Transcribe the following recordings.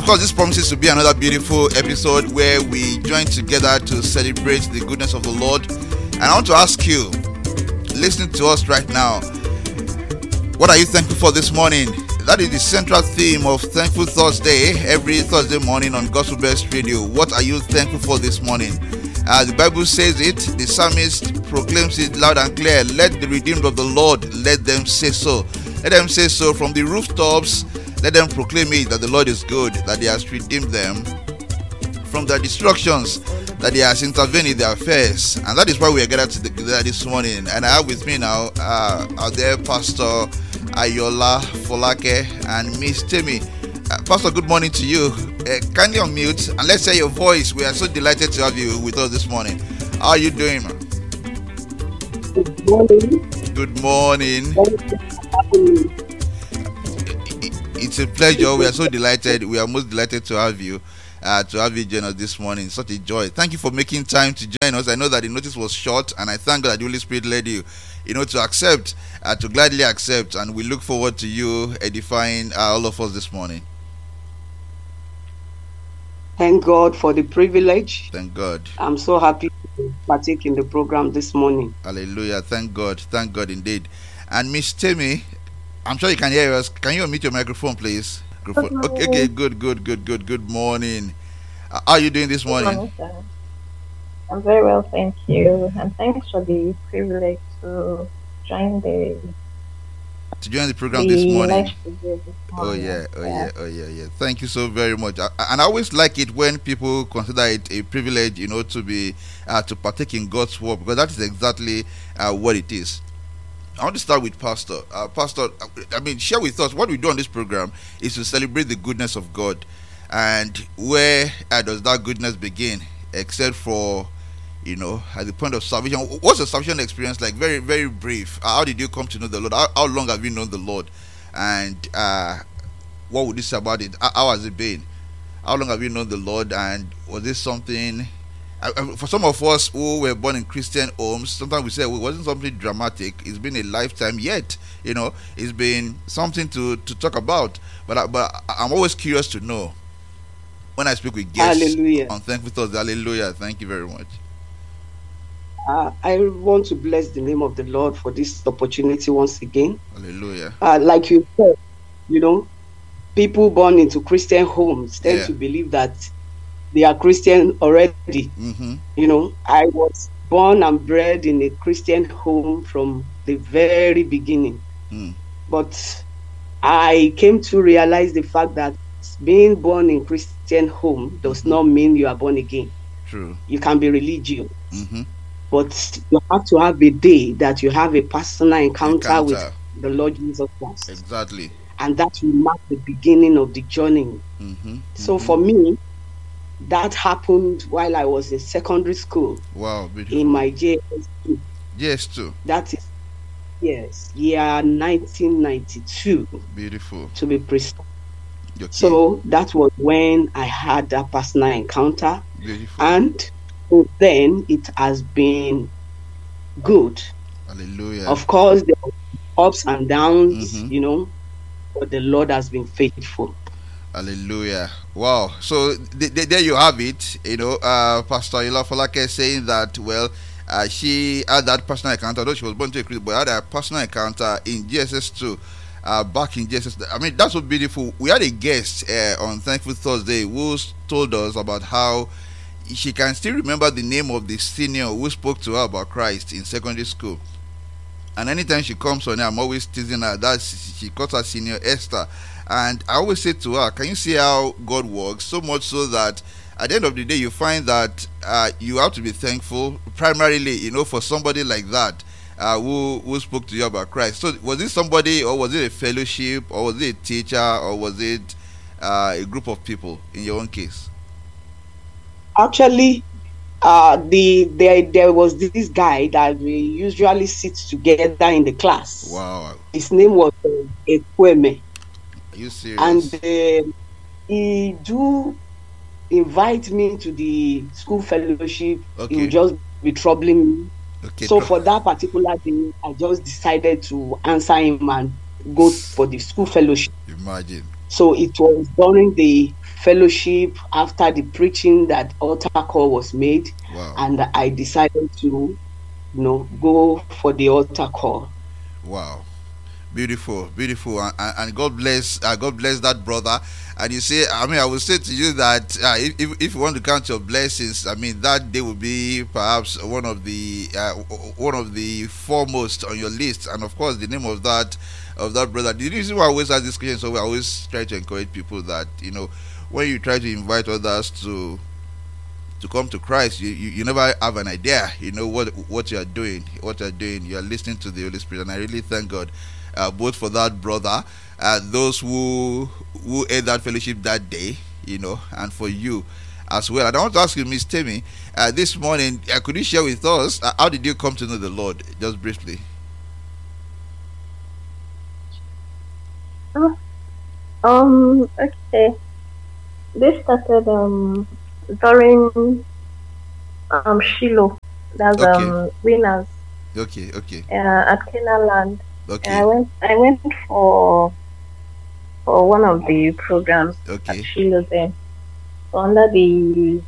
course, this promises to be another beautiful episode where we join together to celebrate the goodness of the Lord. And I want to ask you, listening to us right now, what are you thankful for this morning? That is the central theme of Thankful Thursday, every Thursday morning on Gospel Best Radio. What are you thankful for this morning? The Bible says it, the psalmist proclaims it loud and clear. Let the redeemed of the Lord, let them say so. Let them say so from the rooftops. Let them proclaim it, that the Lord is good, that He has redeemed them from their destructions, that He has intervened in their affairs. And that is why we are gathered together this morning. And I have with me now our dear Pastor Ayola Folake and Miss Temi. Pastor, good morning to you. Kindly unmute and let's hear your voice. We are so delighted to have you with us this morning. How are you doing, man? Good morning. Good morning. It's a pleasure. We are so delighted. We are most delighted to have you. Join us this morning. Such a joy. Thank you for making time to join us. I know that the notice was short, and I thank God that the Holy Spirit led you, to accept, to gladly accept, and we look forward to you edifying all of us this morning. Thank God for the privilege. Thank God. I'm so happy to partake in the program this morning. Hallelujah. Thank God. Thank God indeed. And Miss Temi, I'm sure you can hear us. Can you unmute your microphone, please? Okay, good. Good morning. How are you doing this morning? Good morning, sir. I'm very well, thank you. And thanks for the privilege to join the program this morning. Oh yeah. Thank you so very much. And I always like it when people consider it a privilege, to be to partake in God's work, because that is exactly what it is. I want to start with Pastor. Pastor, share with us what we do on this program is to celebrate the goodness of God. And where does that goodness begin? Except for, at the point of salvation. What's the salvation experience like? Very, very brief. How did you come to know the Lord? How long have you known the Lord? And what would you say about it? How has it been? How long have you known the Lord? And was this something... for some of us who were born in Christian homes, sometimes we say it wasn't something dramatic. It's been a lifetime, yet it's been something to talk about. But I'm always curious to know when I speak with guests. Hallelujah. On Thankful Thursday. Hallelujah. Thank you very much. I want to bless the name of the Lord for this opportunity once again. Hallelujah. Like you said, people born into Christian homes tend to believe that they are Christian already. Mm-hmm. I was born and bred in a Christian home from the very beginning. But I came to realize the fact that being born in Christian home does not mean you are born again. True. You can be religious. Mm-hmm. But you have to have a day that you have a personal encounter with the Lord Jesus Christ. Exactly. And that will mark the beginning of the journey. Mm-hmm. So for me, that happened while I was in secondary school. Wow, beautiful. In my JS2. JS2. That is, year 1992. Beautiful. To be precise. Okay. So that was when I had that personal encounter. Beautiful. And then it has been good. Hallelujah. Of course, there were ups and downs, Mm-hmm. But the Lord has been faithful. Hallelujah. Wow. So there you have it. Pastor Ayola Folake saying that, she had that personal encounter, though she was born to a Christian, but had a personal encounter in GSS2, back in GSS. That's so beautiful. We had a guest on Thankful Thursday who told us about how she can still remember the name of the senior who spoke to her about Christ in secondary school. And anytime she comes on here, I'm always teasing her that she calls her senior Esther. And I always say to her, can you see how God works? So much so that at the end of the day, you find that you have to be thankful primarily, for somebody like that who spoke to you about Christ. So was it somebody, or was it a fellowship, or was it a teacher, or was it a group of people in your own case? Actually, there was this guy that we usually sit together in the class. Wow. His name was Ekweme. Are you serious? And he do invite me to the school fellowship. Okay. He would just be troubling me. Okay. So for that particular day, I just decided to answer him and go for the school fellowship. Imagine. So it was during the fellowship after the preaching that altar call was made. Wow. And I decided to, go for the altar call. Wow. Beautiful, beautiful, and God bless that brother. And you say, I mean, I will say to you that if you want to count your blessings, I mean, that day will be perhaps one of the foremost on your list. And of course, the name of that brother. The reason why I always ask this question, so we always try to encourage people that, when you try to invite others to come to Christ, you never have an idea, what you are doing. You are listening to the Holy Spirit, and I really thank God. Both for that brother, those who ate that fellowship that day, and for you as well. And I want to ask you, Miss Temi, this morning, could you share with us how did you come to know the Lord, just briefly? Okay. This started during Shiloh. That's Okay. Winners. Okay. At Kenaland. Okay. I went for one of the programs Okay. at Shiloh there. So under the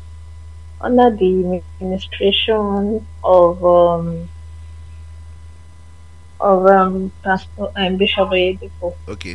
administration of Pastor and Bishop Oyedepo. Okay.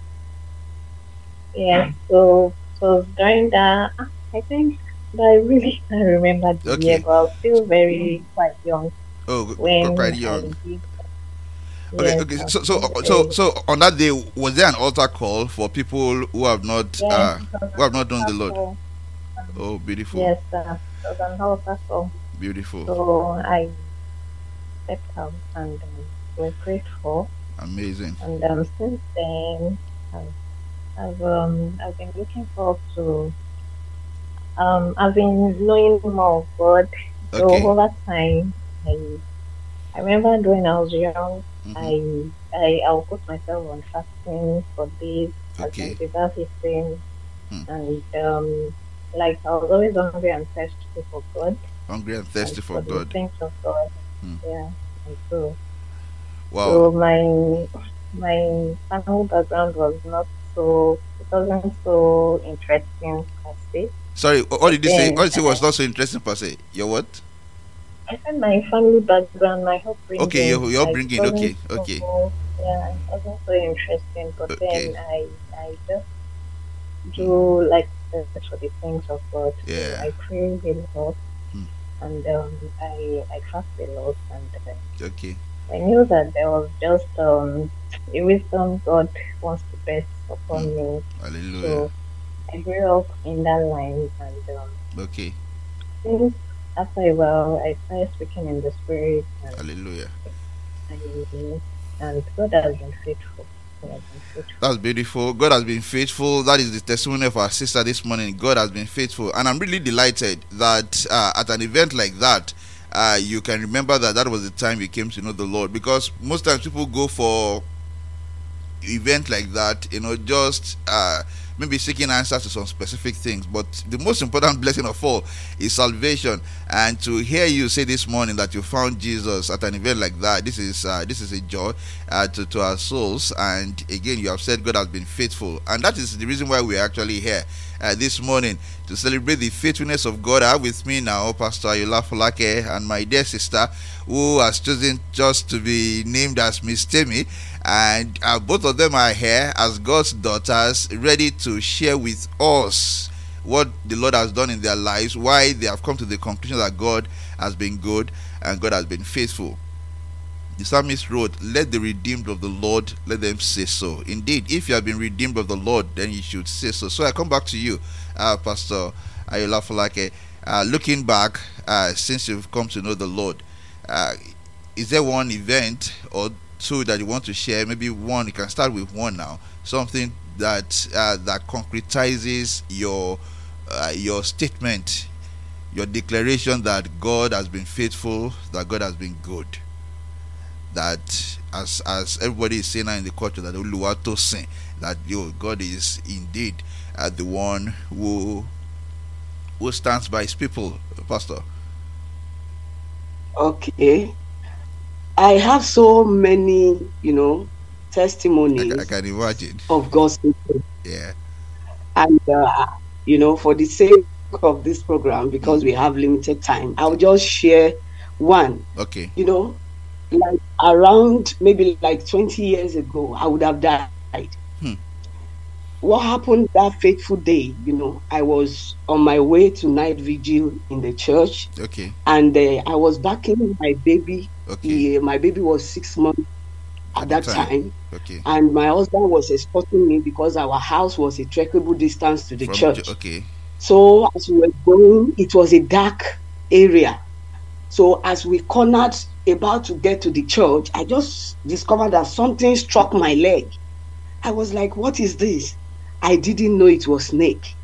Yes, so during that, I think I really can't remember the year, but I was still quite young. Oh, when quite young. Yes, Okay. So on that day, was there an altar call for people who have not known the Lord? Oh, beautiful. Yes, it was an altar call. Beautiful. So I stepped out and was grateful. Amazing. And since then, I've been looking forward to. I've been knowing more of God. So Okay. over time, I remember when I was young, Mhm. I'll put myself on fasting for days, Okay. without eating, Hmm. and like I was always hungry and thirsty for God Hungry and thirsty and for the God. things of God. Hmm. Yeah, and so Wow. my family background it wasn't so interesting per se. Sorry, what But did you say? then What did you say was not so interesting per se? Your what? I found my family background, my upbringing, Okay, your like, upbringing. wasn't Okay. yeah, it wasn't so interesting. But Okay. then I just do like search for the things of God. So Yeah. I pray a lot, Hmm. and I fast a lot, and Okay. I knew that there was just a wisdom God wants to best upon me. Hallelujah. So I grew up in that line, and Okay. since after a while I started speaking in the spirit, Hallelujah. and God has been faithful. He has been faithful. That's beautiful. God has been faithful. That is the testimony of our sister this morning. God has been faithful, and I'm really delighted that at an event like that, you can remember that was the time you came to know the Lord. Because most times people go for event like that, just maybe seeking answers to some specific things. But the most important blessing of all is salvation. And to hear you say this morning that you found Jesus at an event like that, this is a joy to our souls. And again, you have said God has been faithful, and that is the reason why we are actually here this morning to celebrate the faithfulness of God. I have with me now Pastor Ayola Folake and my dear sister, who has chosen just to be named as Miss Temi, and both of them are here as God's daughters, ready to share with us what the Lord has done in their lives, why they have come to the conclusion that God has been good and God has been faithful. The psalmist wrote, "Let the redeemed of the Lord, let them say so." Indeed, if you have been redeemed of the Lord, then you should say so. So I come back to you, Pastor Ayola Folake. Looking back, since you've come to know the Lord, is there one event or two that you want to share? Maybe one, you can start with one now. Something that concretizes your statement, your declaration that God has been faithful, that God has been good. That as everybody is saying now in the culture, that Oluwato sing, that God is indeed the one who stands by his people, Pastor. Okay, I have so many, testimonies. I can imagine. Of God's people. Yeah. And for the sake of this program, because we have limited time, I'll just share one. Okay. Like around maybe like 20 years ago, I would have died. What happened that fateful day, I was on my way to night vigil in the church. Okay. And I was backing my baby. Okay. My baby was 6 months at that time. Okay. And my husband was escorting me because our house was a trekkable distance to the church. Okay. So as we were going, it was a dark area. So as we cornered about to get to the church, I just discovered that something struck my leg. I was like, what is this? I didn't know it was snake.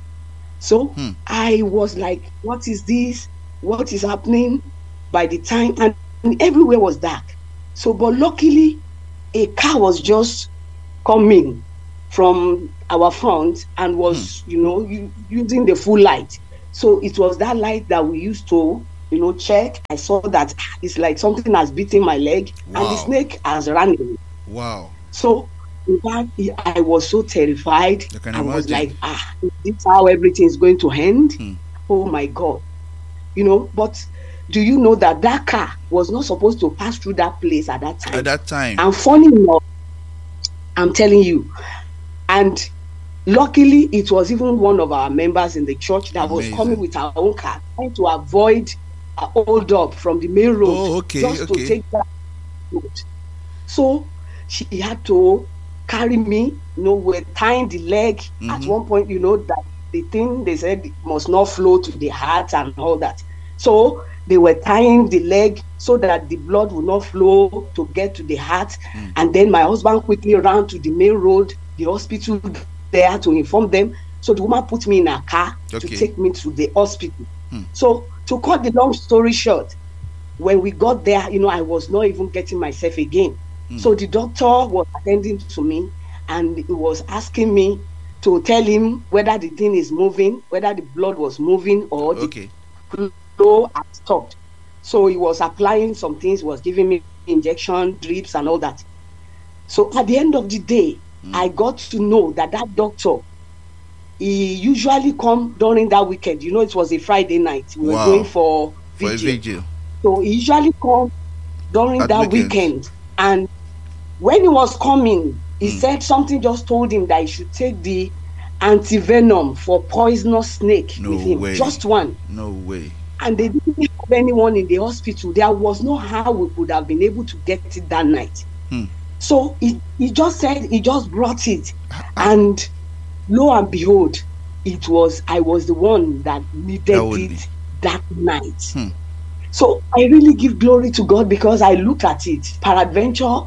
So I was like, what is this? What is happening? By the time, and everywhere was dark. So, but luckily, a car was just coming from our front and was, using the full light. So it was that light that we used to, check. I saw that it's like something has beaten my leg. Wow. And the snake has run away. Wow. So in fact, I was so terrified. I was like, is this how everything is going to end? Oh my God. But do you know that car was not supposed to pass through that place at that time? At that time. And funny enough, I'm telling you, and luckily it was even one of our members in the church that was coming with our own car, trying to avoid a hold up from the main road, just to take that road. So she had to carry me, we're tying the leg at one point, that the thing they said must not flow to the heart and all that. So they were tying the leg so that the blood would not flow to get to the heart. And then my husband quickly ran to the main road, the hospital there, to inform them. So the woman put me in a car to take me to the hospital. So to cut the long story short, when we got there, I was not even getting myself again. So the doctor was attending to me and he was asking me to tell him whether the thing is moving, whether the blood was moving or the flow had stopped. So he was applying some things, was giving me injection, drips and all that. So at the end of the day, I got to know that doctor, he usually come during that weekend. It was a Friday night. We were going for vigil. So he usually come during that weekend. And when he was coming, he said something just told him that he should take the antivenom for poisonous snake with him. Way. Just one. No way. And they didn't have anyone in the hospital. There was no how we could have been able to get it that night. So he just said he just brought it. And lo and behold, I was the one that needed it that night. So I really give glory to God because I looked at it. Peradventure,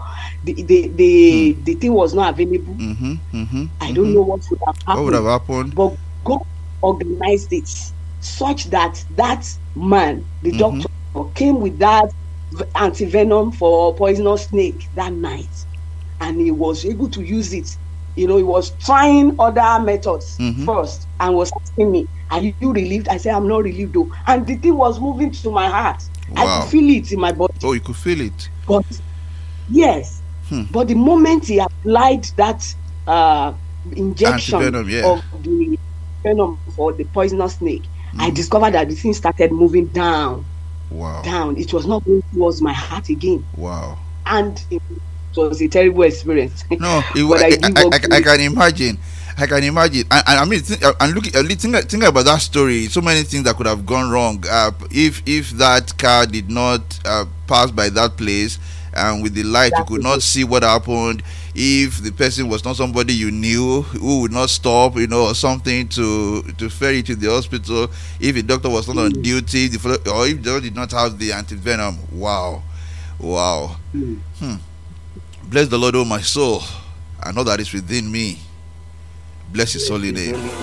the thing was not available. I don't know what would have happened. What would have happened? But God organized it such that man, the doctor, came with that antivenom for poisonous snake that night. And he was able to use it. He was trying other methods first and was asking me, are you relieved? I said, I'm not relieved though. And the thing was moving to my heart. Wow. I could feel it in my body. Oh, you could feel it? But yes. But the moment he applied that injection of the venom for the poisonous snake, I discovered that the thing started moving down. Wow. Down. It was not going towards my heart again. Wow. And it was a terrible experience. No, I can imagine. I can imagine. I mean, think about that story. So many things that could have gone wrong if that car did not pass by that place, and with the light you could not see what happened. If the person was not somebody you knew who would not stop, or something to ferry you to the hospital. If the doctor was not on duty, or if the doctor did not have the antivenom. Wow. Bless the Lord, oh my soul, and all that is within me. Bless his holy name.